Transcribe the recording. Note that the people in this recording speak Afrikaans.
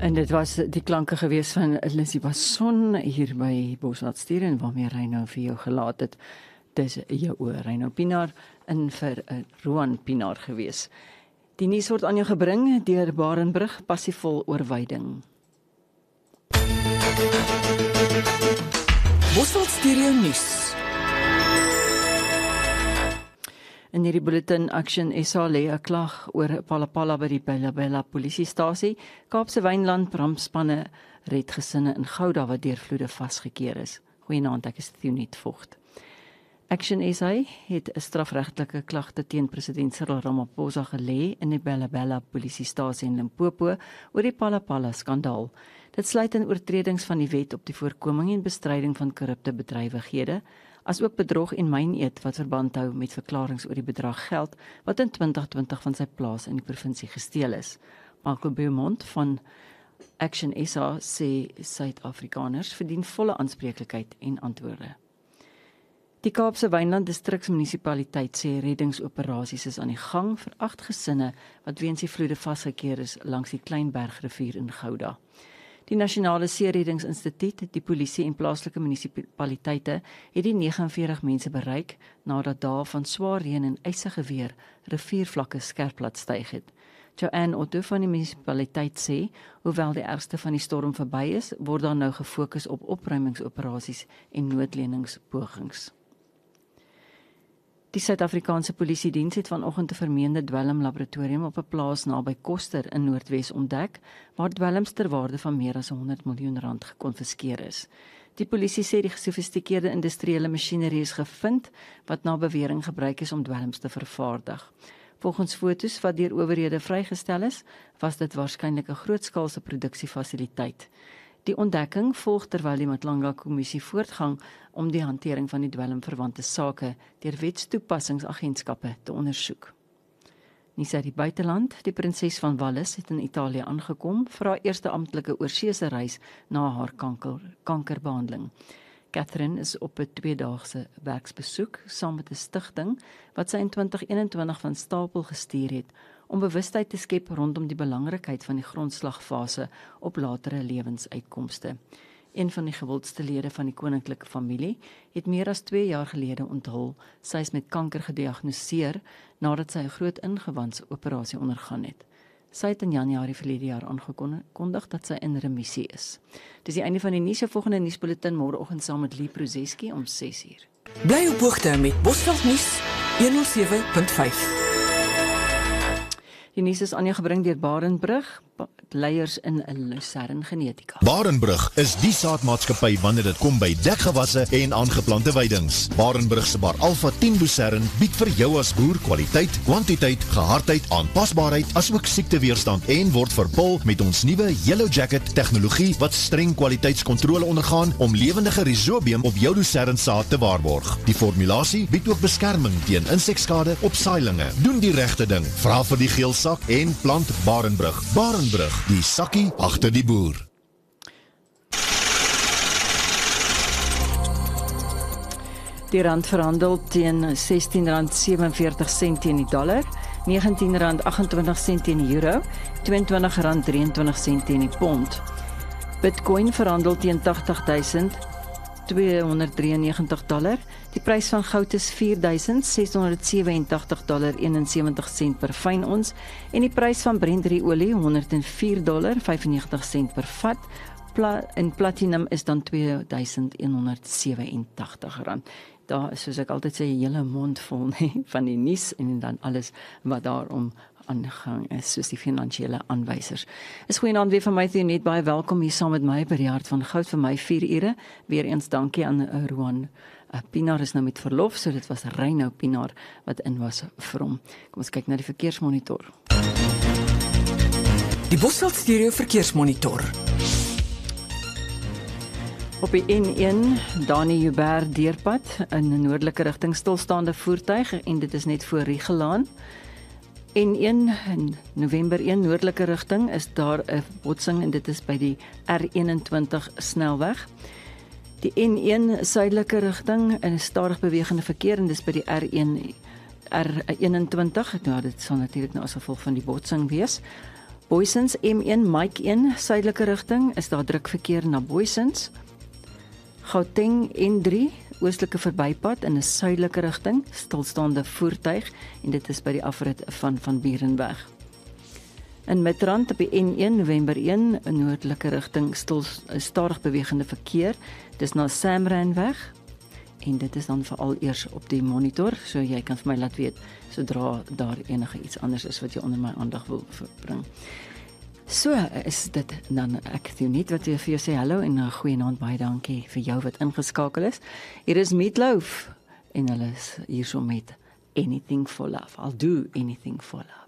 En dit was die klanke gewees van Lizzie Basson hier by Boswatstuur en waarmee Reino vir jou gelaat het. Dis jou oor Reino Pinaar in vir Roan Pinaar gewees. Die nuus word aan jou gebring deur Barenbrug Passievol Oorwyding. Boswatstuur nuus. In hierdie bulletin Action SA lê 'n klag oor Palapala by die Bella polisiestasie. Kaapse Wynland rampspanne red gesinne in Gouda wat deur vloede vasgekeer is. Goeienaand, ek is Thunit Vogt. Action SA het 'n strafregtelike klagte teen president Cyril Ramaphosa gelê in die Bella polisiestasie in Limpopo oor die Palapala skandaal. Dit sluit in oortredings van die wet op die voorkoming en bestryding van korrupte bedrywighede, asook bedrog en myneed wat verband hou met verklaringe oor die bedrag geld wat in 2020 van sy plaas in die provinsie gesteel is. Marco Beaumont van Action SA sê Suid-Afrikaners verdien volle aanspreeklikheid en antwoorde. Die Kaapse Wynland Distriksmunisipaliteit sê reddingsoperasies is aan die gang vir 8 gesinne wat weens die vloede vasgekeer is langs die Kleinbergrivier in Gouda. Die Nasionale Seereddingsinstituut, die polisie en plaaslike munisipaliteite het die 49 mense bereik nadat dae van swaar reën en ysige weer riviervlakke skerp laat styg het. Joanne Otto van die munisipaliteit sê, hoewel die ergste van die storm verby is, word daar nou gefokus op opruimingsoperasies en noodleningspogings. Die Suid-Afrikaanse Polisiediens het vanoggend 'n vermeende dwelmlaboratorium op 'n plaas naby Koster in Noordwes ontdek, waar dwelms ter waarde van meer as R100 miljoen gekonfiskeer is. Die polisie sê die gesofistikeerde industriële masjinerie is gevind, wat na bewering gebruik is om dwelms te vervaardig. Volgens fotos wat deur owerhede vrygestel is, was dit waarskynlik 'n grootskaalse produksiefasiliteit. Die ontdekking volg terwyl die Matlanga-kommissie voortgang om die hantering van die dwelmverwante sake deur wetstoepassingsagentskappe te ondersoek. Nuus uit die buiteland, die prinses van Wallis het in Italië aangekom vir haar eerste amptelike oorseese reis na haar kankerbehandeling. Catherine is op 'n 2-daagse werksbesoek saam met 'n stigting wat sy in 2021 van stapel gestuur het om bewustheid te skep rondom die belangrikheid van die grondslagfase op latere lewensuitkomste. Een van die gewildste lede van die koninklike familie het meer as 2 jaar gelede onthul sy is met kanker gediagnoseer nadat sy 'n groot ingewandsoperasie ondergaan het. Sy het in Januarie verlede jaar aangekondig dat sy in remissie is. Dis die einde van die nuus. Se volgende nuusbulletin môreoggend saam met Lee Prozeski om 6:00. Bly op hoogte met Bosveld nuus 107.5. Die nuus is aan jou gebring deur Barenbrug, leiers in Lucerne Genetika. Barenbrug is die saadmaatskappy wanneer dit kom by dekgewasse en aangeplante weidings. Barenbrug se Bar Alpha 10 Lucerne bied vir jou as boer kwaliteit, kwantiteit, gehardheid, aanpasbaarheid, asook siekteweerstand en word verpul met ons nuwe Yellow Jacket tegnologie wat streng kwaliteitskontrole ondergaan om lewendige rhizobium op jou Lucerne saad te waarborg. Die formulasie bied ook beskerming teen insekskade op saailinge. Doen die regte ding. Vra vir die geel sak en plant Barenbrug. Barenbrug, die sakkie agter die boer. Die rand verhandel teen R16.47 teen die dollar, R19.28 teen die euro, R22.23 teen die pond. Bitcoin verhandel teen $80.293. Die prys van goud is $4.687.71 per fyn ons en die prys van Brent olie $104.95 per vat. En platinum is dan R2.187. Daar is, soos ek altyd sê, 'n hele mond vol van die nuus en dan alles wat daarom aangang is, soos die finansiële aanwysers. Is goeienaand weer van my, net baie welkom hier saam met my by die Hart van Goud vir my 4 ure. Weer eens dankie aan Roan Pinaar is nou met verlof, so dit was Reino Pinaar wat in was vir hom. Kom ons kyk na die verkeersmonitor. Die Bosveld Stereo Verkeersmonitor. Op die N1 Dani Joubert deurpad in 'n noordelike rigting stilstaande voertuig en dit is net voor Rigelaan. N1 in November 1 noordelike rigting is daar 'n botsing en dit is by die R21 snelweg. Die N1 suidelike rigting in 'n stadig bewegende verkeer en dis by die R21. Nou dit sal natuurlik nou as gevolg van die botsing wees. Booysens M1 Mike 1 suidelike rigting is daar drukverkeer na Booysens. Gauteng N3 oostelike verbypad in 'n suidelike rigting, stilstaande voertuig en dit is by die afrit van Bierenweg. In Midrand op die N1 November 1 in noordelike rigting stadig bewegende verkeer. Dis na Samrandweg en dit is dan veral eers op die monitor, so jy kan vir my laat weet sodra daar enige iets anders is wat jy onder my aandag wil bring. So is dit dan ek doen net wat jy vir jou sê hallo en 'n goeie aand, baie dankie vir jou wat ingeskakel is. Hier is Meatloaf en hulle is hierso met Anything for Love. I'll do anything for love.